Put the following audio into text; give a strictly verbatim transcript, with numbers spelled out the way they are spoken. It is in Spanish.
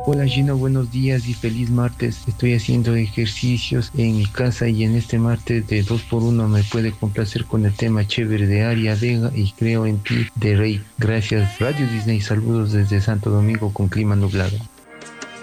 Hola Gina, buenos días y feliz martes. Estoy haciendo ejercicios en mi casa y en este martes de dos por uno me puede complacer con el tema chévere de Aria Vega y Creo en ti de Rey. Gracias Radio Disney, saludos desde Santo Domingo con clima nublado.